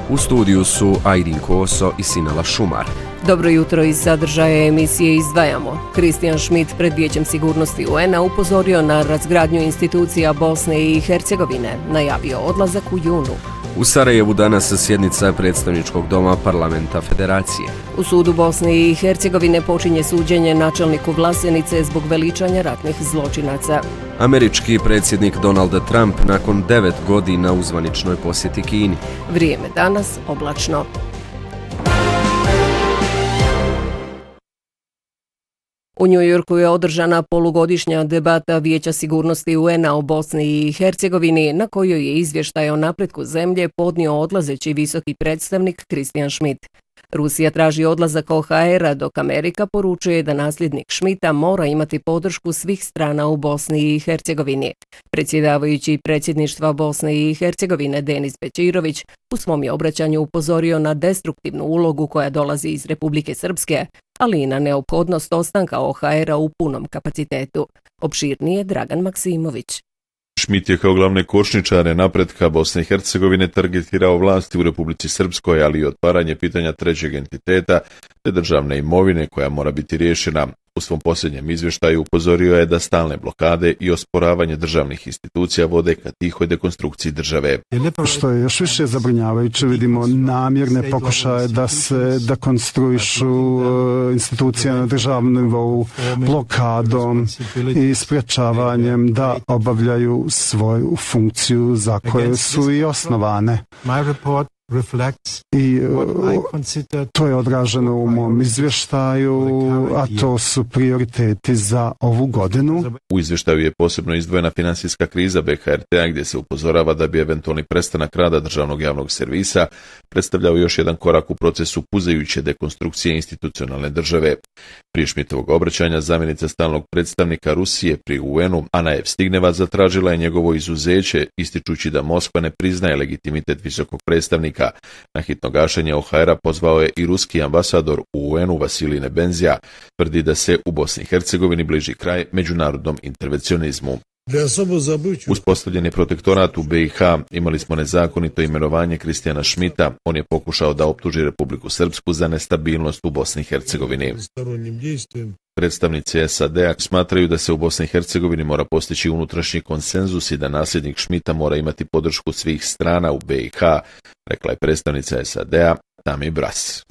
U studiju su Ajdin Koso i Sinala Šumar. Dobro jutro, iz sadržaja emisije izdvajamo. Christian Schmidt pred Vijećem sigurnosti UN-a upozorio na razgradnju institucija Bosne i Hercegovine, najavio odlazak u junu. U Sarajevu danas sjednica predstavničkog doma Parlamenta Federacije. U sudu Bosne i Hercegovine počinje suđenje načelniku Vlasenice zbog veličanja ratnih zločinaca. Američki predsjednik Donald Trump nakon 9 godina u zvaničnoj posjeti Kini. Vrijeme danas oblačno. U New Yorku je održana polugodišnja debata Vijeća sigurnosti UN-a o Bosni i Hercegovini, na kojoj je izvještaj o napretku zemlje podnio odlazeći visoki predstavnik Christian Schmidt. Rusija traži odlazak OHR-a, dok Amerika poručuje da nasljednik Schmidta mora imati podršku svih strana u Bosni i Hercegovini. Predsjedavajući predsjedništva Bosne i Hercegovine Denis Bećirović u svom je obraćanju upozorio na destruktivnu ulogu koja dolazi iz Republike Srpske, ali i na neophodnost ostanka OHR-a u punom kapacitetu. Opširnije Dragan Maksimović. Schmidt je kao glavne kočničare napretka Bosne i Hercegovine targetirao vlasti u Republici Srpskoj, ali i otvaranje pitanja trećeg entiteta te državne imovine koja mora biti riješena. U svom posljednjem izvještaju upozorio je da stalne blokade i osporavanje državnih institucija vode ka tihoj dekonstrukciji države. Što je još više zabrinjavajuće, vidimo namjerne pokušaje da se dekonstruišu institucije na državnom nivou blokadom i sprječavanjem da obavljaju svoju funkciju za koju su i osnovane. I to je odraženo u mom izvještaju, a to su prioriteti za ovu godinu. U izvještaju je posebno izdvojena financijska kriza BHRT-a, gdje se upozorava da bi eventualni prestanak rada državnog javnog servisa predstavljao još jedan korak u procesu puzajuće dekonstrukcije institucionalne države. Prije Schmidtovog obraćanja zamjenica stalnog predstavnika Rusije pri UN-u Ana Evstigneva zatražila je njegovo izuzeće, ističući da Moskva ne priznaje legitimitet visokog predstavnika. Na hitno gašenje OHR-a pozvao je i ruski ambasador u UN-u Vasilij Nebenzija, tvrdi da se u Bosni i Hercegovini bliži kraj međunarodnom intervencionizmu. Uspostavljen je protektorat u BiH, imali smo nezakonito imenovanje Christiana Schmidta, on je pokušao da optuži Republiku Srpsku za nestabilnost u Bosni i Hercegovini. Predstavnici SAD-a smatraju da se u Bosni i Hercegovini mora postići unutrašnji konsenzus i da nasljednik Schmidta mora imati podršku svih strana u BiH, rekla je predstavnica SAD-a Tammy Bruce.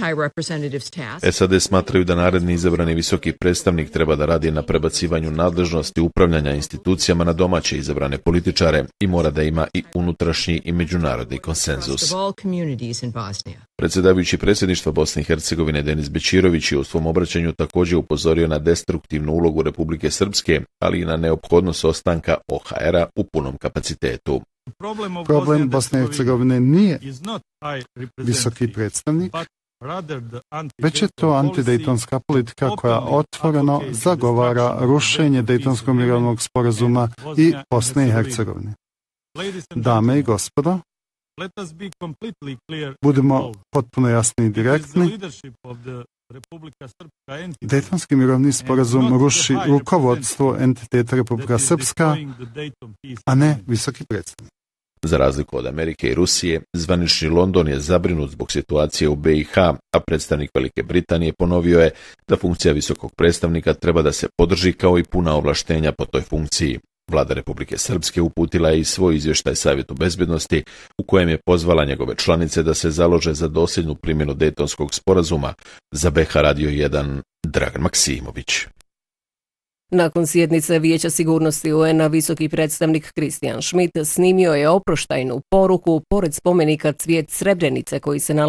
SAD smatraju da naredni izabrani visoki predstavnik treba da radi na prebacivanju nadležnosti upravljanja institucijama na domaće izabrane političare i mora da ima i unutrašnji i međunarodni konsenzus. Predsjedavajući predsjedništva Bosne i Hercegovine Denis Bećirović je u svom obraćanju također upozorio na destruktivnu ulogu Republike Srpske, ali i na neophodnost ostanka OHR-a u punom kapacitetu. Problem Bosne i Hercegovine nije visoki predstavnik, već je to antidejtonska politika koja otvoreno zagovara rušenje Dejtonskog mirovnog sporazuma i Bosne i Hercegovine. Dame i gospodo, budimo potpuno jasni i direktni. Dejtonski mirovni sporazum ruši rukovodstvo entiteta Republika Srpska, a ne visoki predstavnik. Za razliku od Amerike i Rusije, zvanični London je zabrinut zbog situacije u BiH, a predstavnik Velike Britanije ponovio je da funkcija visokog predstavnika treba da se podrži kao i puna ovlaštenja po toj funkciji. Vlada Republike Srpske uputila je i svoj izvještaj Savjetu bezbednosti u kojem je pozvala njegove članice da se založe za dosljednu primjenu Dejtonskog sporazuma. Za BiH radio 1 Dragan Maksimović. Nakon sjednice Vijeća sigurnosti UN-a visoki predstavnik Christian Schmidt snimio je oproštajnu poruku pored spomenika Cvijet Srebrenice koji se nalazi